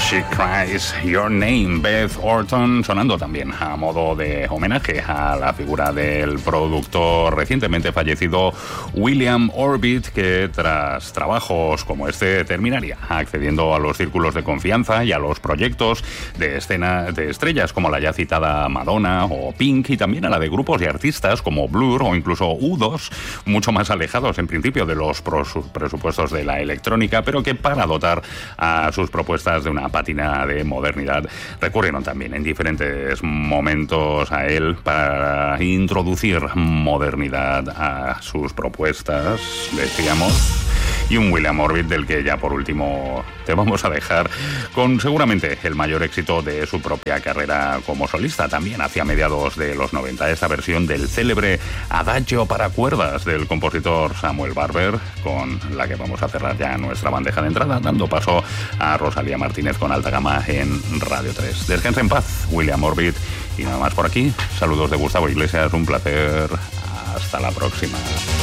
She Cries Your Name, Beth Orton, sonando también a modo de homenaje a la figura del productor recientemente fallecido William Orbit, que tras trabajos como este terminaría accediendo a los círculos de confianza y a los proyectos de escena de estrellas como la ya citada Madonna o Pink, y también a la de grupos y artistas como Blur o incluso U2, mucho más alejados en principio de los presupuestos de la electrónica, pero que para dotar a sus propuestas de una pátina de modernidad recurrieron también en diferentes momentos a él para introducir modernidad a sus propuestas, decíamos. Y un William Orbit del que ya por último te vamos a dejar con seguramente el mayor éxito de su propia carrera como solista, también hacia mediados de los 90, esta versión del célebre Adagio para cuerdas del compositor Samuel Barber, con la que vamos a cerrar ya nuestra bandeja de entrada, dando paso a Rosalía Martínez con Alta Gama en Radio 3. Descansa en paz, William Orbit, y nada más por aquí. Saludos de Gustavo Iglesias, un placer. Hasta la próxima.